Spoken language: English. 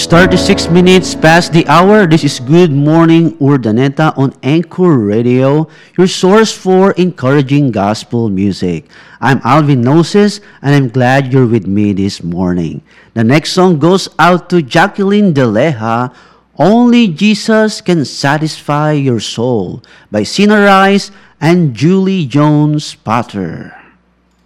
36 minutes past the hour. This is Good Morning Urdaneta on Anchor Radio, your source for encouraging gospel music. I'm Alvin Noses, and I'm glad you're with me this morning. The next song goes out to Jacqueline Deleja, Only Jesus Can Satisfy Your Soul, by Sina Rice and Julie Jones Potter.